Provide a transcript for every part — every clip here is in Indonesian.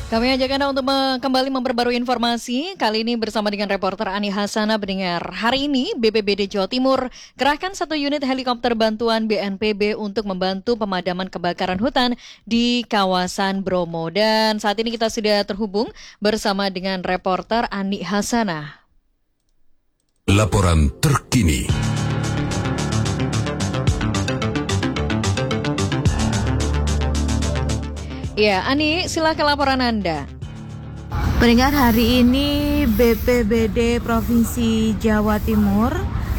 Kami ajak Anda untuk kembali memperbarui informasi. Kali ini bersama dengan reporter Ani Hasana mendengar. Hari ini BPBD Jawa Timur kerahkan 1 unit helikopter bantuan BNPB untuk membantu pemadaman kebakaran hutan di kawasan Bromo. Dan saat ini kita sudah terhubung bersama dengan reporter Ani Hasana. Laporan terkini. Ya, Ani, silakan laporan Anda. Pendengar, hari ini BPBD Provinsi Jawa Timur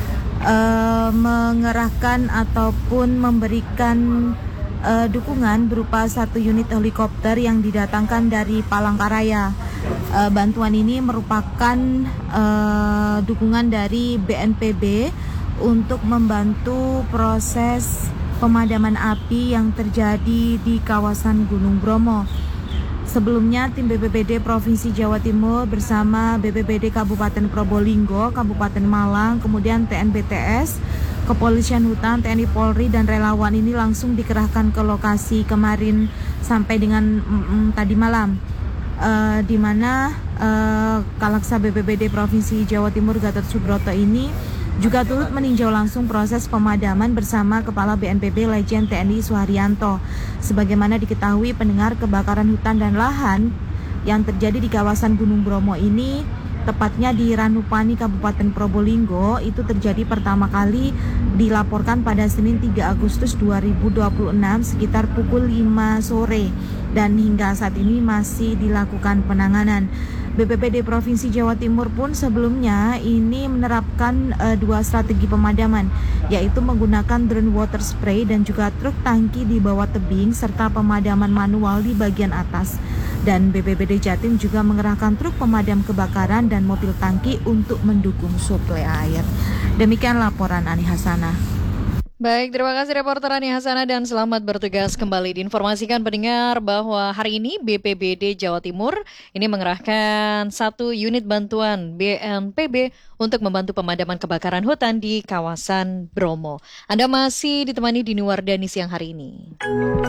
mengerahkan ataupun memberikan dukungan berupa 1 unit helikopter yang didatangkan dari Palangkaraya. Bantuan ini merupakan dukungan dari BNPB untuk membantu proses pemadaman api yang terjadi di kawasan Gunung Bromo. Sebelumnya, tim BPBD Provinsi Jawa Timur bersama BPBD Kabupaten Probolinggo, Kabupaten Malang, kemudian TNBTS, Kepolisian Hutan, TNI Polri, dan relawan ini langsung dikerahkan ke lokasi kemarin sampai dengan tadi malam, di mana Kalaksa BPBD Provinsi Jawa Timur Gatot Subroto ini juga turut meninjau langsung proses pemadaman bersama Kepala BNPB Lejen TNI Suharyanto. Sebagaimana diketahui pendengar, kebakaran hutan dan lahan yang terjadi di kawasan Gunung Bromo ini, tepatnya di Ranupani, Kabupaten Probolinggo, itu terjadi pertama kali dilaporkan pada Senin 3 Agustus 2026 sekitar pukul 5 sore dan hingga saat ini masih dilakukan penanganan. BPBD Provinsi Jawa Timur pun sebelumnya ini menerapkan 2 strategi pemadaman, yaitu menggunakan drone water spray dan juga truk tangki di bawah tebing serta pemadaman manual di bagian atas. Dan BPBD Jatim juga mengerahkan truk pemadam kebakaran dan mobil tangki untuk mendukung suplai air. Demikian laporan Ani Hasana. Baik, terima kasih reporter Ani Hasana dan selamat bertugas kembali. Diinformasikan pendengar bahwa hari ini BPBD Jawa Timur ini mengerahkan 1 unit bantuan BNPB untuk membantu pemadaman kebakaran hutan di kawasan Bromo. Anda masih ditemani Dini Wardani siang hari ini.